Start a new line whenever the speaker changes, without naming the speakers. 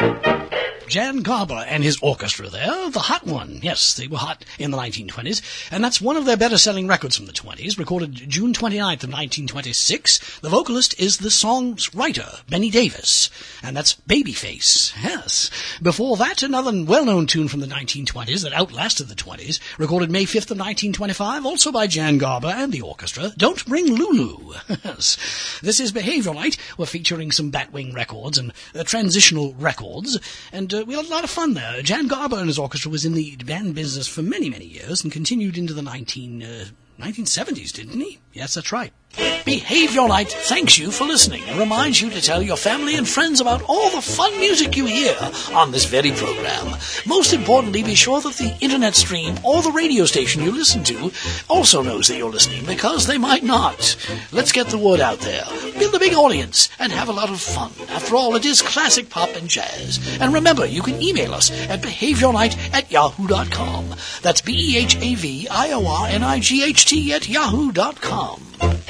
Jan Garber and his orchestra there, the Hot One. Yes, they were hot in the 1920s, and that's one of their better-selling records from the 20s, recorded June 29th of 1926. The vocalist is the song's writer, Benny Davis, and that's Babyface. Yes. Before that, another well-known tune from the 1920s that outlasted the 20s, recorded May 5th of 1925, also by Jan Garber and the orchestra, Don't Bring Lulu. Yes. This is Behaviour Night. We're featuring some Batwing records and transitional records, and we had a lot of fun there. Jan Garber and his orchestra was in the band business for many, many years and continued into the 1970s, didn't he? Yes, that's right. Behaviour Night thanks you for listening and reminds you to tell your family and friends about all the fun music you hear on this very program. Most importantly, be sure that the internet stream or the radio station you listen to also knows that you're listening, because they might not. Let's get the word out there, build a big audience, and have a lot of fun. After all, it is classic pop and jazz. And remember, you can email us at behaviornight@yahoo.com. That's BEHAVIORNIGHT@yahoo.com.